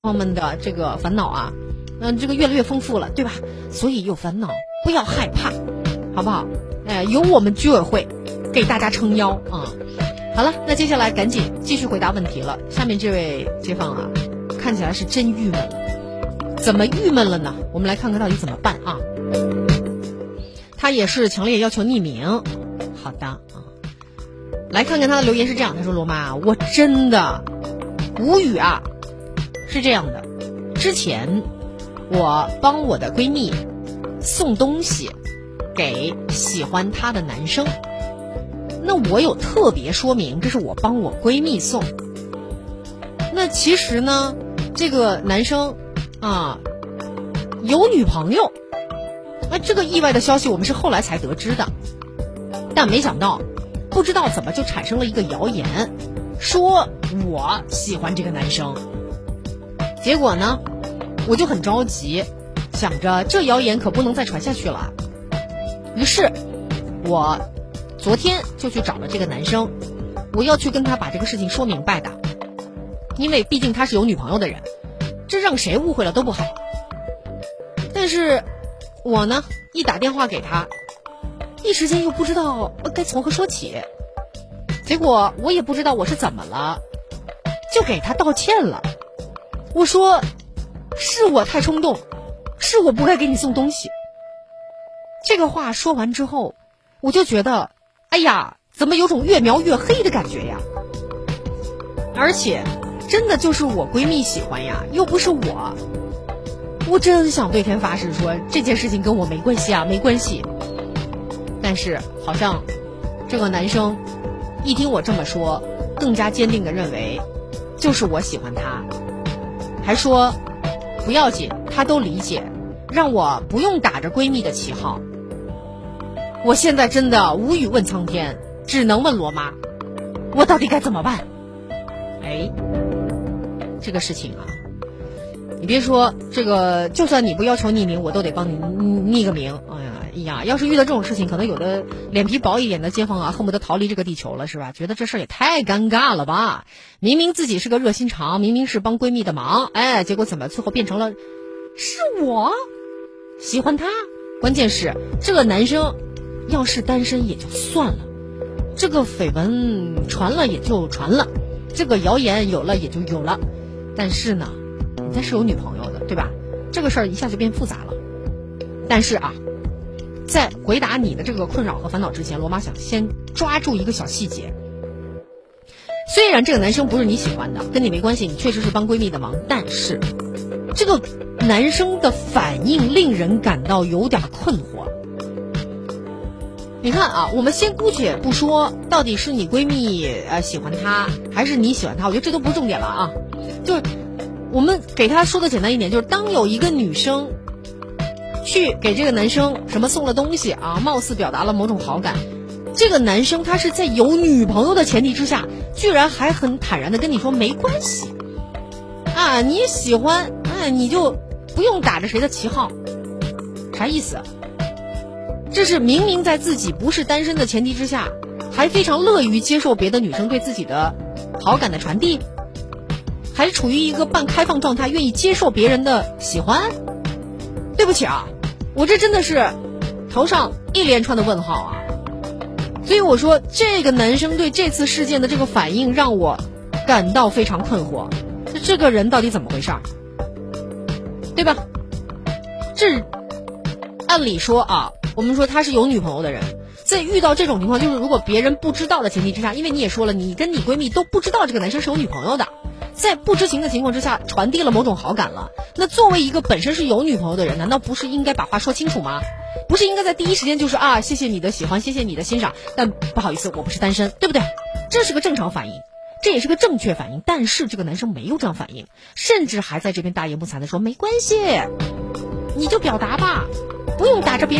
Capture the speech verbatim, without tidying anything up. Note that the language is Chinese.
朋友们的这个烦恼啊，嗯，这个越来越丰富了，对吧？所以有烦恼不要害怕，好不好？哎，由我们居委会给大家撑腰啊、嗯。好了，那接下来赶紧继续回答问题了。下面这位街坊啊，看起来是真郁闷了，怎么郁闷了呢？我们来看看到底怎么办啊？他也是强烈要求匿名。好的啊，来看看他的留言是这样，他说：罗妈，我真的无语啊。是这样的，之前我帮我的闺蜜送东西给喜欢她的男生，那我有特别说明这是我帮我闺蜜送。那其实呢，这个男生啊有女朋友，那这个意外的消息我们是后来才得知的，但没想到不知道怎么就产生了一个谣言，说我喜欢这个男生。结果呢，我就很着急，想着这谣言可不能再传下去了。于是我昨天就去找了这个男生，我要去跟他把这个事情说明白的，因为毕竟他是有女朋友的人，这让谁误会了都不好。但是我呢一打电话给他，一时间又不知道该从何说起，结果我也不知道我是怎么了，就给他道歉了。我说是我太冲动，是我不该给你送东西。这个话说完之后，我就觉得哎呀，怎么有种越描越黑的感觉呀。而且真的就是我闺蜜喜欢呀，又不是我。我真想对天发誓说这件事情跟我没关系啊，没关系。但是好像这个男生一听我这么说，更加坚定地认为就是我喜欢他，还说不要紧，他都理解，让我不用打着闺蜜的旗号。我现在真的无语问苍天，只能问罗妈，我到底该怎么办？哎，这个事情啊，你别说这个，就算你不要求匿名，我都得帮你匿个名。哎呀哎呀，要是遇到这种事情，可能有的脸皮薄一点的街坊啊，恨不得逃离这个地球了，是吧？觉得这事儿也太尴尬了吧？明明自己是个热心肠，明明是帮闺蜜的忙，哎，结果怎么最后变成了是我喜欢他？关键是这个男生要是单身也就算了，这个绯闻传了也就传了，这个谣言有了也就有了，但是呢，人家是有女朋友的，对吧？这个事儿一下就变复杂了。但是啊，在回答你的这个困扰和烦恼之前，罗妈想先抓住一个小细节。虽然这个男生不是你喜欢的，跟你没关系，你确实是帮闺蜜的忙，但是这个男生的反应令人感到有点困惑。你看啊，我们先姑且不说到底是你闺蜜呃喜欢他还是你喜欢他，我觉得这都不是重点了啊。就是我们给他说的简单一点，就是当有一个女生去给这个男生什么送了东西啊，貌似表达了某种好感，这个男生他是在有女朋友的前提之下，居然还很坦然的跟你说没关系啊，你喜欢啊你就不用打着谁的旗号，啥意思？这是明明在自己不是单身的前提之下，还非常乐于接受别的女生对自己的好感的传递，还是处于一个半开放状态，愿意接受别人的喜欢？对不起啊，我这真的是头上一连串的问号啊。所以我说这个男生对这次事件的这个反应让我感到非常困惑，这个人到底怎么回事儿，对吧？这按理说啊，我们说他是有女朋友的人，在遇到这种情况，就是如果别人不知道的前提之下，因为你也说了，你跟你闺蜜都不知道这个男生是有女朋友的，在不知情的情况之下传递了某种好感了，那作为一个本身是有女朋友的人，难道不是应该把话说清楚吗？不是应该在第一时间就是啊，谢谢你的喜欢，谢谢你的欣赏，但不好意思，我不是单身，对不对？这是个正常反应，这也是个正确反应。但是这个男生没有这样反应，甚至还在这边大言不惭的说没关系，你就表达吧，不用打着别人